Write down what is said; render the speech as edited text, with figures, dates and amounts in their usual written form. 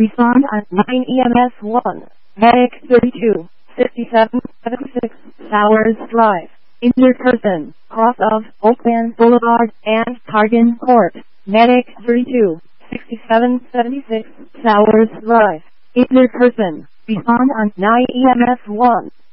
Respond on 9 EMS 1. Medic 32, 67, 76, Sowers Drive. Injured person, cross of Oakland Boulevard and Targan Court. Medic 32, 67, 76, Sowers Drive. Injured person. Respond on 9 EMS 1.